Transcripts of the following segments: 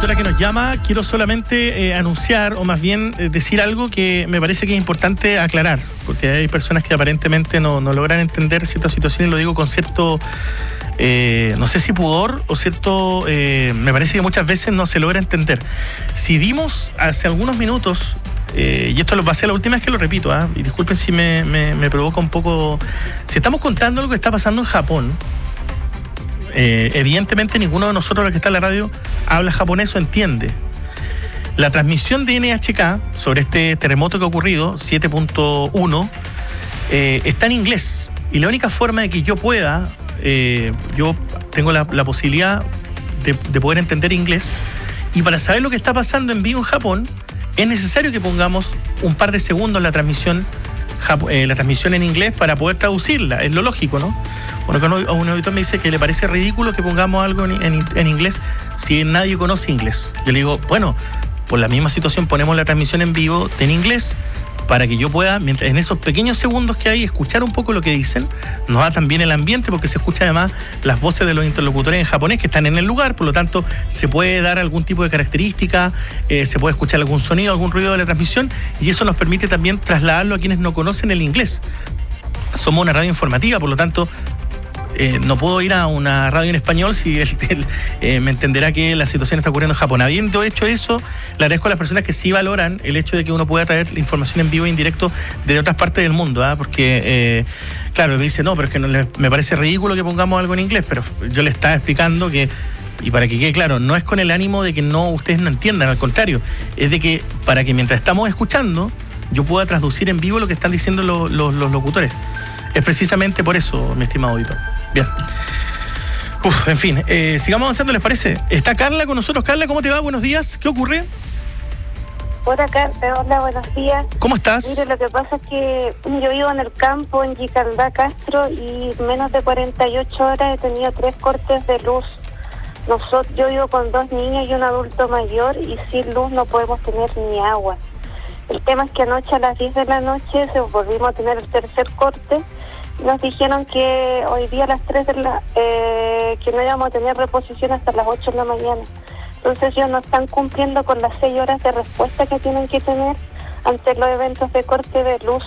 interlocutora que nos llama, quiero solamente anunciar, o más bien decir algo que me parece que es importante aclarar, porque hay personas que aparentemente no logran entender ciertas situaciones, lo digo con cierto, no sé si pudor o cierto, me parece que muchas veces no se logra entender. Si dimos hace algunos minutos, y esto va a ser la última vez que lo repito, y disculpen si me provoca un poco, si estamos contando lo que está pasando en Japón, evidentemente ninguno de nosotros, los que está en la radio, habla japonés o entiende. La transmisión de NHK sobre este terremoto que ha ocurrido, 7.1, está en inglés. Y la única forma de que yo pueda, yo tengo la posibilidad de poder entender inglés, y para saber lo que está pasando en vivo en Japón, es necesario que pongamos un par de segundos la transmisión en inglés para poder traducirla. Es lo lógico, ¿no? Bueno, que un auditor me dice que le parece ridículo que pongamos algo en inglés si nadie conoce inglés. Yo le digo, bueno, por la misma situación ponemos la transmisión en vivo en inglés para que yo pueda, mientras en esos pequeños segundos que hay, escuchar un poco lo que dicen. Nos da también el ambiente, porque se escucha además las voces de los interlocutores en japonés que están en el lugar, por lo tanto se puede dar algún tipo de característica, se puede escuchar algún sonido, algún ruido de la transmisión, y eso nos permite también trasladarlo a quienes no conocen el inglés. Somos una radio informativa, por lo tanto no puedo ir a una radio en español si me entenderá que la situación está ocurriendo en Japón. Habiendo hecho eso, le agradezco a las personas que sí valoran el hecho de que uno pueda traer la información en vivo e indirecto de otras partes del mundo, porque, claro, me dice, no, pero es que me parece ridículo que pongamos algo en inglés, pero yo le estaba explicando que, y para que quede claro, no es con el ánimo de que ustedes no entiendan, al contrario, es de que para que mientras estamos escuchando, yo pueda traducir en vivo lo que están diciendo los locutores. Es precisamente por eso, mi estimado auditor. Bien. En fin, sigamos avanzando, ¿les parece? Está Carla con nosotros. Carla, ¿cómo te va? Buenos días. ¿Qué ocurre? Hola, Carla. Hola, buenos días. ¿Cómo estás? Mire, lo que pasa es que yo vivo en el campo, en Yicaldá, Castro, y menos de 48 horas he tenido 3 cortes de luz. Yo vivo con 2 niños y un adulto mayor, y sin luz no podemos tener ni agua. El tema es que anoche a las 10 de la noche volvimos a tener el tercer corte. Nos dijeron que hoy día a las 3 que no íbamos a tener reposición hasta las 8 de la mañana. Entonces ellos no están cumpliendo con las 6 horas de respuesta que tienen que tener ante los eventos de corte de luz.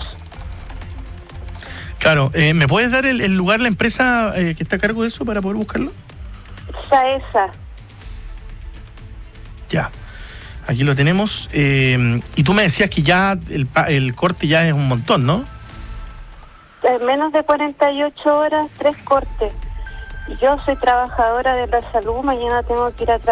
Claro, ¿me puedes dar el lugar, la empresa que está a cargo de eso para poder buscarlo? SAESA. Ya, aquí lo tenemos. Y tú me decías que ya el corte ya es un montón, ¿no? Menos de 48 horas, 3 cortes. Yo soy trabajadora de la salud, mañana tengo que ir a trabajar.